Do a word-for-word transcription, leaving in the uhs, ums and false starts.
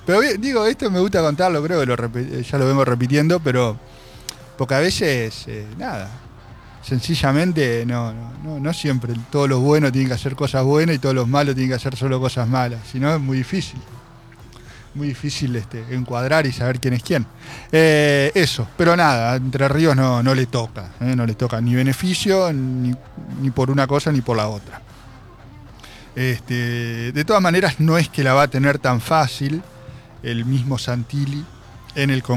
Pero digo, esto me gusta contarlo, creo que lo rep- ya lo vengo repitiendo, pero porque a veces, eh, nada, sencillamente no, no, no, no siempre todos los buenos tienen que hacer cosas buenas y todos los malos tienen que hacer solo cosas malas, si no es muy difícil. Muy difícil este, encuadrar y saber quién es quién. Eh, eso, pero nada, a Entre Ríos no, no le toca, eh, no le toca ni beneficio, ni, ni por una cosa ni por la otra. Este, de todas maneras, no es que la va a tener tan fácil el mismo Santilli en el Congreso.